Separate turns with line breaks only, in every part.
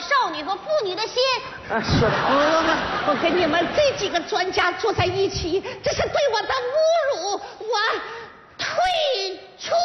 少女和妇女的心。
说的
朋友们，我跟你们这几个专家坐在一起，这是对我的侮辱，我退出，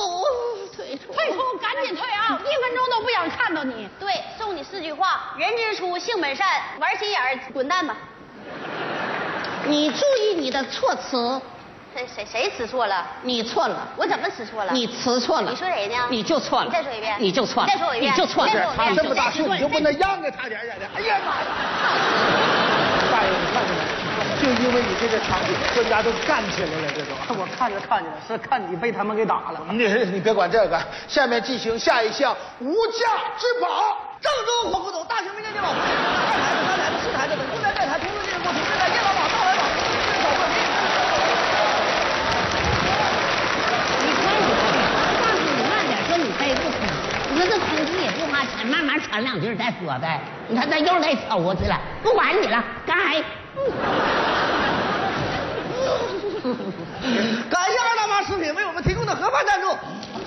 赶紧退啊！1分钟都不想看到你。对，送你4句话：人之初，性本善，玩心眼儿，滚蛋吧。
你注意你的措辞。
谁词错了？
你错了。
我怎么词错了？
你词错了。
你说谁呢？
你就错了。
你再说一遍。
你就错了。
再说我一遍。
你就错了。
他这么大岁数，你就不能让给他点儿？哎呀妈呀！大爷，你看见没？就因为你这个场景，专家都干起来了，这都。
我看见了，是看你被他们给打了。
你别管这个，下面进行下一项无价之宝。
郑州火古董大型民间鉴宝，2台子、3台子、4台子等公园电台同时进行播出。现在验宝宝、大来宝、最少作品。
你快点，我告诉你慢点说，你背不听。你说这空气也不花钱，慢慢喘2句再说呗。你看他又来抽过去了，不管你了，该。
感谢二大妈食品为我们提供的合法赞助。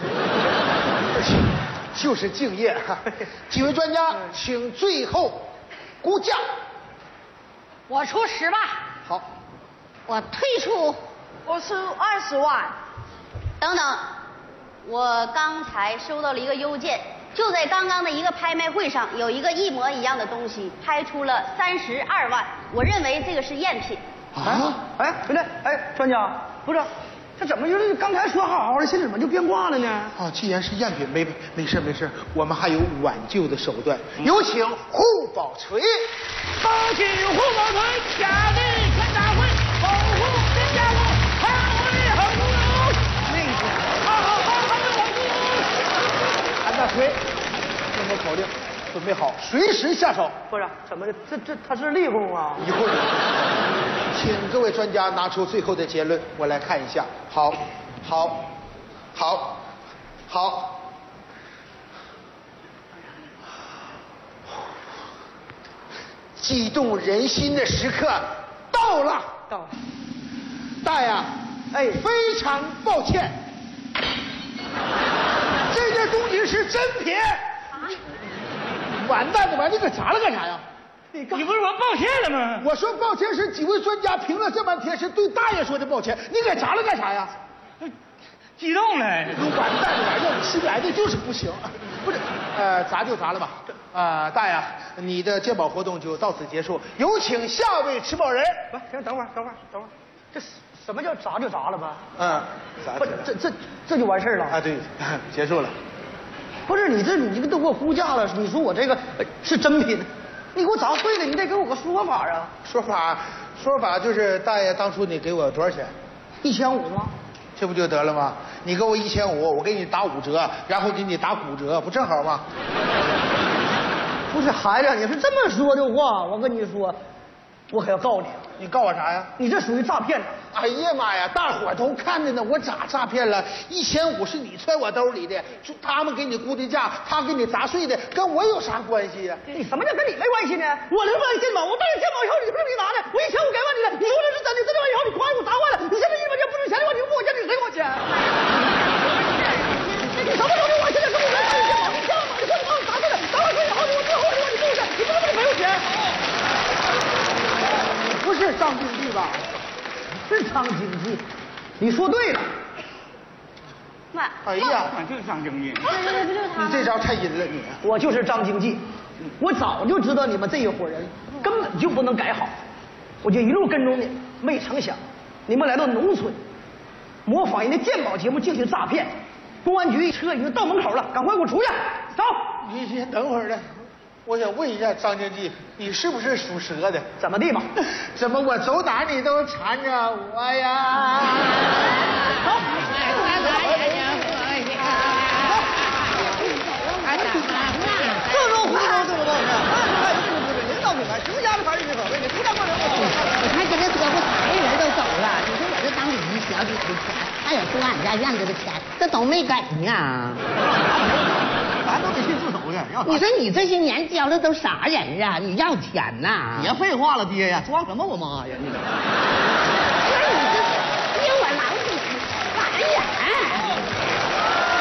就是敬业。几位专家，请最后估价。
我出10万。
好，
我退出。
我出20万。等等，我刚才收到了一个邮件，就在刚刚的一个拍卖会上，有一个一模一样的东西拍出了32万，我认为这个是赝品。
啊？
哎，对对，哎，专家，不是，这怎么就是刚才说好好的，现在怎么就变卦了呢？
啊，既然是赝品，没事，我们还有挽救的手段。有请护宝锤。
高举护宝锤，下地看大会，保护天下国，捍卫好公友。那个，
韩大锤，听我口令，准备好，随时下手。
不是，怎么的？这他是立功啊？
一会儿，请各位专家拿出最后的结论，我来看一下。好，激动人心的时刻到了。大爷，哎，非常抱歉，这件东西是真品。完蛋了，你可砸了干啥呀？
你不是说抱歉了吗？
我说抱歉是几位专家评了这半天，是对大爷说的抱歉。你给砸了干啥呀？
激动了。
你完蛋了，让你新来的就是不行。不是，砸就砸了吧。大爷，你的鉴宝活动就到此结束，有请下位持宝人。
不，行，等会儿，这什么叫砸就砸了吧？不，这就完事儿了
啊？对，结束了。
不是你这都给我估价了，你说我这个是真品，你给我砸碎了，你得给我个说法啊！
说法就是大爷当初你给我多少钱
？1500吗？
这不就得了吗？你给我1500，我给你打5折，然后给你打骨折，不正好吗？
不是孩子，你是这么说的话，我跟你说，我可要告你。
你告我啥呀？
你这属于诈骗。
哎呀妈呀，大伙都看着呢，我咋诈骗了？1500是你揣我兜里的，他们给你估的价，他给你砸碎的，跟我有啥关系呀？
你什么叫跟你没关系呢？我能不能鉴宝？我带着鉴宝以后，你不是没拿的？我1500给完你了，你说这是真的，真的完以后你夸我砸坏了，你现在1分钱不值钱的话，你不给我钱，你谁给我钱？你什么时候给我现在跟我来鉴宝？你鉴宝，你说你把我砸碎了，砸完碎以后我最后的话你不给我钱，你不能没有钱。
不是张经济吧？
是张经济，你说对了。
哎呀，
就是张经济，
不就是他？
你这招太阴了，你。
我就是张经济，我早就知道你们这一伙人根本就不能改好，我就一路跟踪你，没成想你们来到农村，模仿人家鉴宝节目进行诈骗，公安局车已经到门口了，赶快给我出去，走。
你先等会儿呢。我想问一下张经济，你是不是属蛇的？
怎么地吧？
怎么我走哪你都缠着我呀？
走。这种胡说这么多呢？人造品牌，什么家的牌日可贵，你不但不能我。
你看这个车不3个人都走了，你说我这当礼仪小姐的钱，还有多俺家院子的钱，这都没给呢。
咱都得去自首去。
你说你这些年交的都啥人啊？你要钱呐？
别废话了，爹呀，装什么我妈呀你！